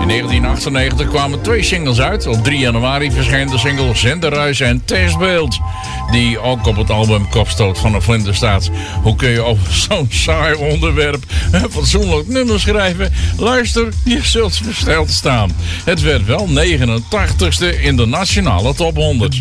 In 1998 kwamen 2 singles uit. Op 3 januari verscheen de single Zenderhuis en Testbeeld, die ook op het album Kopstoot van een Vlinder staat. Hoe kun je over zo'n saai onderwerp een fatsoenlijk nummer schrijven? Luister, je zult versteld staan. Het werd wel 89ste in de nationale top 100.